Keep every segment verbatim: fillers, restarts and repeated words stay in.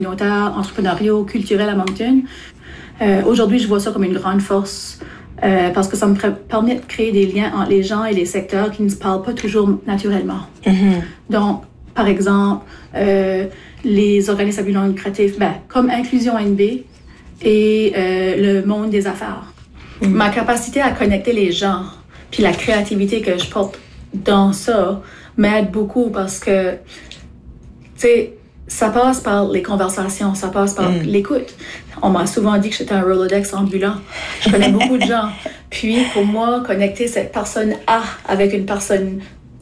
communautaires, entrepreneuriaux, culturels à Moncton. Euh, aujourd'hui, je vois ça comme une grande force euh, parce que ça me pr- permet de créer des liens entre les gens et les secteurs qui ne se parlent pas toujours naturellement. Mm-hmm. Donc, par exemple, euh, les organismes à but non lucratif, ben, comme Inclusion N B et euh, le monde des affaires. Mm-hmm. Ma capacité à connecter les gens, puis la créativité que je porte dans ça, m'aide beaucoup parce que, tu sais, ça passe par les conversations, ça passe par mm. l'écoute. On m'a souvent dit que j'étais un Rolodex ambulant. Je connais beaucoup de gens. Puis, pour moi, connecter cette personne A avec une personne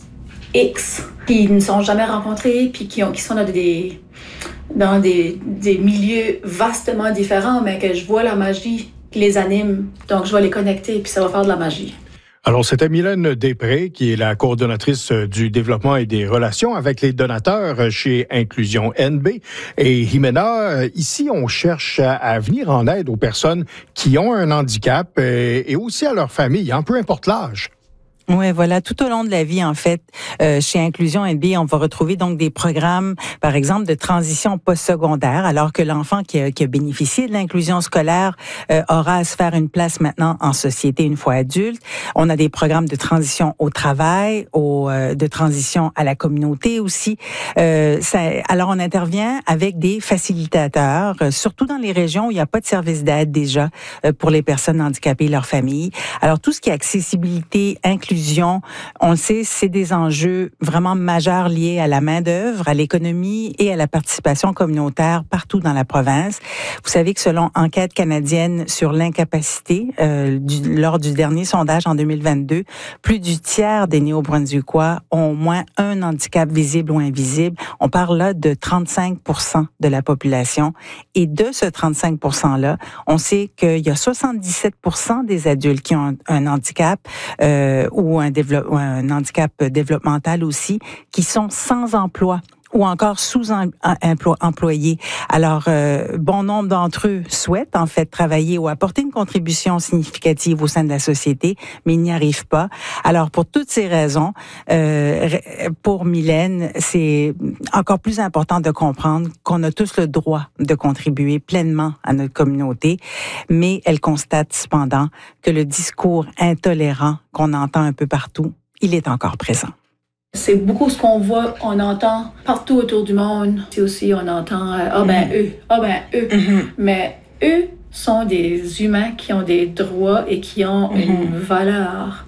X qui ne sont jamais rencontrés, puis qui, ont, qui sont dans des, dans des, des milieux vastement différents, mais que je vois la magie qui les anime. Donc, je vais les connecter, puis ça va faire de la magie. Alors, c'était Mylène Després, qui est la coordonnatrice du développement et des relations avec les donateurs chez Inclusion N B. Et Jimena, ici, on cherche à venir en aide aux personnes qui ont un handicap et aussi à leur famille, hein, peu importe l'âge. Oui, voilà, tout au long de la vie, en fait, euh, chez Inclusion N B, on va retrouver donc des programmes, par exemple, de transition postsecondaire, alors que l'enfant qui a, qui a bénéficié de l'inclusion scolaire euh, aura à se faire une place maintenant en société une fois adulte. On a des programmes de transition au travail, au, euh, de transition à la communauté aussi. Euh, ça, alors, on intervient avec des facilitateurs, euh, surtout dans les régions où il n'y a pas de service d'aide déjà euh, pour les personnes handicapées et leurs familles. Alors, tout ce qui est accessibilité, inclusion, on le sait, c'est des enjeux vraiment majeurs liés à la main-d'œuvre, à l'économie et à la participation communautaire partout dans la province. Vous savez que selon Enquête canadienne sur l'incapacité, euh, du, lors du dernier sondage en deux mille vingt-deux, plus du tiers des Néo-Brunswickois ont au moins un handicap visible ou invisible. On parle là de trente-cinq pour cent de la population. Et de ce trente-cinq pour cent-là, on sait qu'il y a soixante-dix-sept pour cent des adultes qui ont un, un handicap euh, ou ou un, développe, un handicap développemental aussi, qui sont sans emploi ou encore sous-employés. Alors, euh, bon nombre d'entre eux souhaitent en fait travailler ou apporter une contribution significative au sein de la société, mais ils n'y arrivent pas. Alors, pour toutes ces raisons, euh, pour Mylène, c'est encore plus important de comprendre qu'on a tous le droit de contribuer pleinement à notre communauté, mais elle constate cependant que le discours intolérant qu'on entend un peu partout, il est encore présent. C'est beaucoup ce qu'on voit, on entend partout autour du monde. C'est aussi, on entend euh, « Ah ben eux, ah ben eux mm-hmm. ». Mais eux sont des humains qui ont des droits et qui ont mm-hmm. une valeur,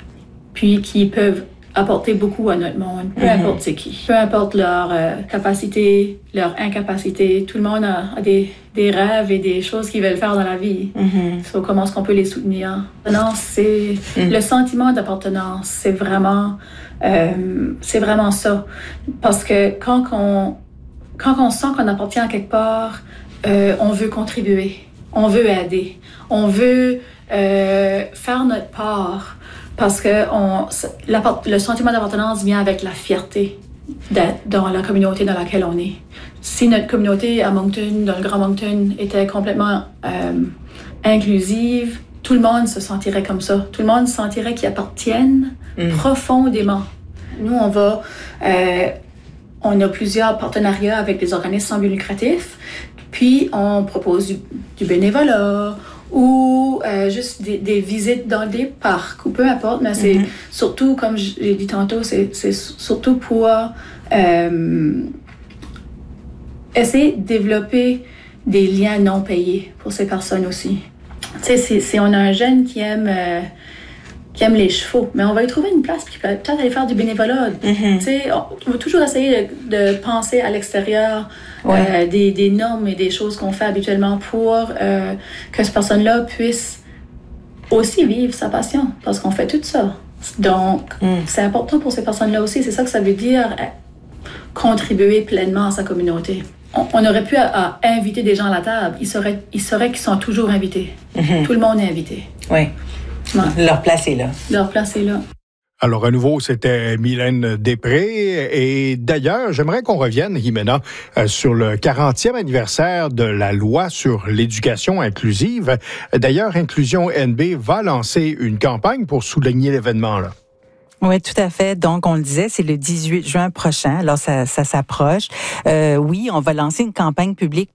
puis qui peuvent apporter beaucoup à notre monde, peu mm-hmm. importe c'est qui. Peu importe leur euh, capacité, leur incapacité, tout le monde a, a des, des rêves et des choses qu'ils veulent faire dans la vie. Mm-hmm. So, comment est-ce qu'on peut les soutenir? Non, c'est mm-hmm. le sentiment d'appartenance, c'est vraiment... Euh, c'est vraiment ça. Parce que quand on, quand on sent qu'on appartient à quelque part, euh, on veut contribuer, on veut aider, on veut euh, faire notre part. Parce que on, le sentiment d'appartenance vient avec la fierté d'être dans la communauté dans laquelle on est. Si notre communauté à Moncton, dans le Grand Moncton, était complètement euh, inclusive, tout le monde se sentirait comme ça. Tout le monde sentirait qu'ils appartiennent mmh. profondément. Nous, on va... Euh, on a plusieurs partenariats avec des organismes sans but lucratif, puis on propose du, du bénévolat ou euh, juste des, des visites dans des parcs, ou peu importe, mais c'est mmh. surtout, comme j'ai dit tantôt, c'est, c'est surtout pour euh, essayer de développer des liens non payés pour ces personnes aussi. Tu sais, si on a un jeune qui aime, euh, qui aime les chevaux, mais on va y trouver une place, puis peut-être aller faire du bénévolat. Mm-hmm. Tu sais, on va toujours essayer de, de penser à l'extérieur ouais. euh, des, des normes et des choses qu'on fait habituellement pour euh, que cette personne-là puisse aussi vivre sa passion, parce qu'on fait tout ça. Donc, mm. c'est important pour ces personnes-là aussi. C'est ça que ça veut dire, contribuer pleinement à sa communauté. On aurait pu à, à inviter des gens à la table. Ils sauraient, ils sauraient qu'ils sont toujours invités. Mm-hmm. Tout le monde est invité. Oui. Ouais. Leur place est là. Leur place est là. Alors, à nouveau, c'était Mylène Després. Et d'ailleurs, j'aimerais qu'on revienne, Jimena, euh, sur le quarantième anniversaire de la loi sur l'éducation inclusive. D'ailleurs, Inclusion N B va lancer une campagne pour souligner l'événement, là. Oui, tout à fait. Donc, on le disait, c'est le dix-huit juin prochain. Alors, ça, ça s'approche. Euh, oui, on va lancer une campagne publique